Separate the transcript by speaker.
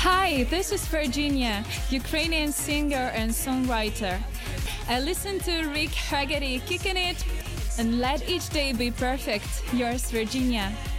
Speaker 1: Hi, this is Virginia, Ukrainian singer and songwriter. I listen to Rick Haggerty kicking it and let each day be perfect. Yours, Virginia.